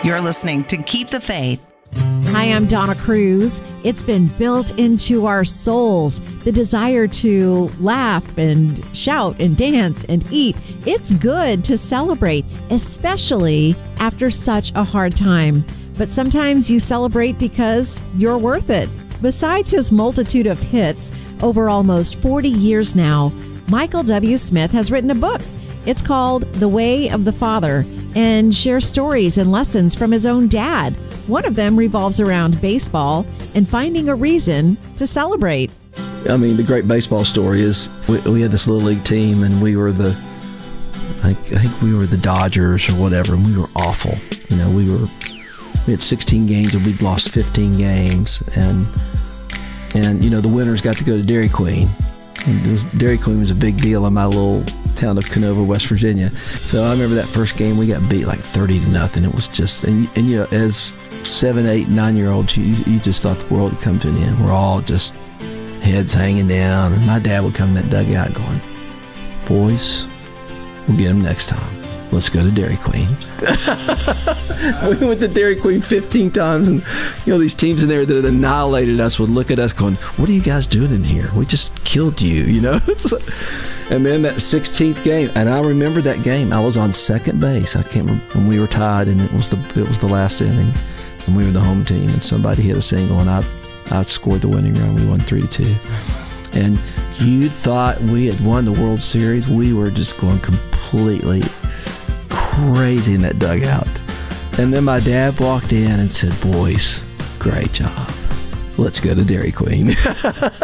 You're listening to Keep the Faith. Hi, I'm Donna Cruz. It's been built into our souls, the desire to laugh and shout and dance and eat. It's good to celebrate, especially after such a hard time. But sometimes you celebrate because you're worth it. Besides his multitude of hits over almost 40 years now, Michael W. Smith has written a book. It's called The Way of the Father and shares stories and lessons from his own dad. One of them revolves around baseball and finding a reason to celebrate. I mean, the great baseball story is we had this little league team, and we were I think we were the Dodgers or whatever, and we were awful. You know, we had 16 games and we'd lost 15 games, and you know, the winners got to go to Dairy Queen. And Dairy Queen was a big deal in my little town of Canova, West Virginia. So I remember that first game we got beat like 30-0. It was just, and you know, as 7, 8, 9-year-olds, you just thought the world had come to an end. We're all just heads hanging down, and my dad would come in that dugout going, "Boys, we'll get them next time. Let's go to Dairy Queen." We went to Dairy Queen 15 times, and you know, these teams in there that had annihilated us would look at us going, "What are you guys doing in here? We just killed you," you know? And then that 16th game, and I remember that game. I was on second base. I can't remember, and we were tied, and it was the last inning, and we were the home team, and somebody hit a single, and I scored the winning run. We won 3-2. And you thought we had won the World Series. We were just going completely crazy in that dugout. And then my dad walked in and said, "Boys, great job. Let's go to Dairy Queen."